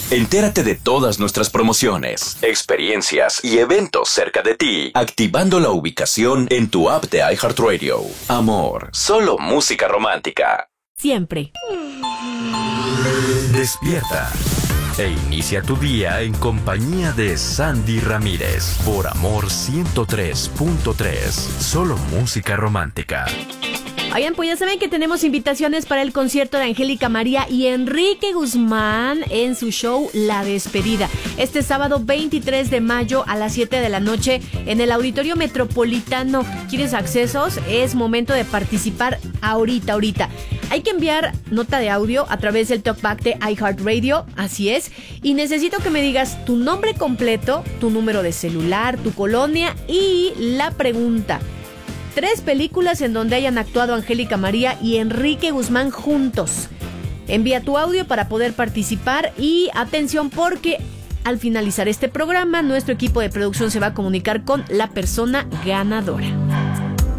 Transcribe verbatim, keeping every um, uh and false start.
Entérate de todas nuestras promociones, experiencias y eventos cerca de ti, activando la ubicación en tu app de iHeartRadio. Amor, solo música romántica. Siempre. Despierta e inicia tu día en compañía de Sandy Ramírez por Amor ciento tres punto tres. Solo música romántica. Oigan, pues ya saben que tenemos invitaciones para el concierto de Angélica María y Enrique Guzmán en su show La Despedida. Este sábado veintitrés de mayo a las siete de la noche en el Auditorio Metropolitano. ¿Quieres accesos? Es momento de participar ahorita, ahorita. Hay que enviar nota de audio a través del talkback de iHeartRadio, así es. Y necesito que me digas tu nombre completo, tu número de celular, tu colonia y la pregunta. Tres películas en donde hayan actuado Angélica María y Enrique Guzmán juntos. Envía tu audio para poder participar y atención porque al finalizar este programa nuestro equipo de producción se va a comunicar con la persona ganadora.